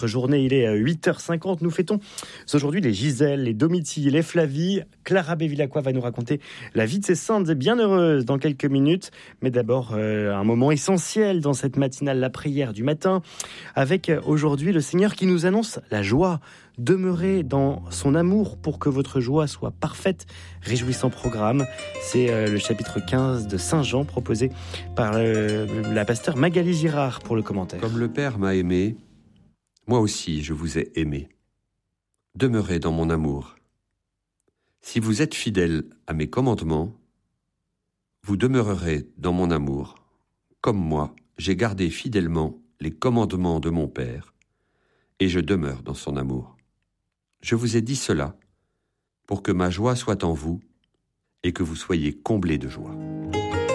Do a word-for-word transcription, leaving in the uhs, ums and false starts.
Journée, il est à huit heures cinquante. Nous fêtons aujourd'hui les Gisèle, les Domitie, les Flavie. Clara Bevilacqua va nous raconter la vie de ces saintes et bienheureuses dans quelques minutes. Mais d'abord, euh, un moment essentiel dans cette matinale, la prière du matin, avec euh, aujourd'hui le Seigneur qui nous annonce la joie. Demeurez dans son amour pour que votre joie soit parfaite. Réjouissant programme. C'est euh, le chapitre quinze de Saint Jean proposé par euh, la pasteur Magali Girard pour le commentaire. Comme le Père m'a aimé, moi aussi, je vous ai aimé. Demeurez dans mon amour. Si vous êtes fidèles à mes commandements, vous demeurerez dans mon amour. Comme moi, j'ai gardé fidèlement les commandements de mon Père, et je demeure dans son amour. Je vous ai dit cela pour que ma joie soit en vous et que vous soyez comblés de joie.